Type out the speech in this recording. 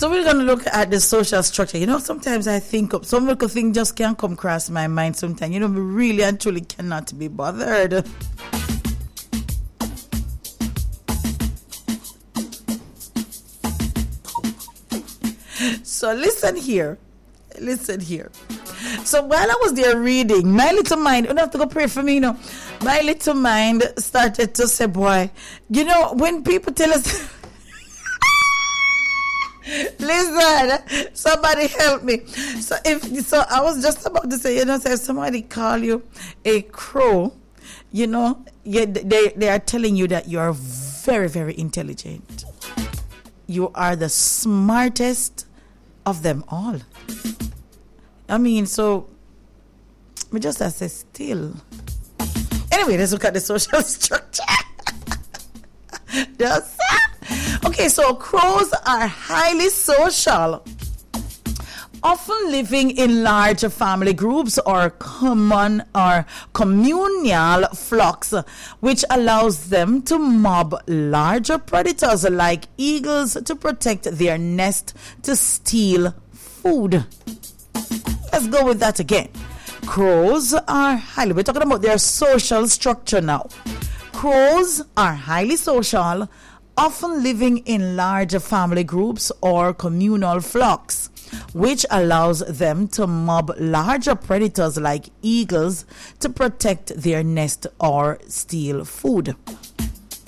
So we're going to look at the social structure. You know, sometimes I think of some little thing just can't come across my mind sometimes. You know, we really and truly cannot be bothered. So listen here. So while I was there reading, my little mind, you don't have to go pray for me, you know. My little mind started to say, boy, you know, when people tell us, listen, somebody help me. So I was just about to say, you know, so if somebody call you a crow, you know, they are telling you that you are very, very intelligent. You are the smartest of them all. I mean, so we just have to say still. Anyway, let's look at the social structure. Okay, so crows are highly social, often living in large family groups or common or communal flocks, which allows them to mob larger predators like eagles to protect their nest to steal food. Let's go with that again. Crows are we're talking about their social structure now. Crows are highly social, often living in large family groups or communal flocks, which allows them to mob larger predators like eagles to protect their nest or steal food.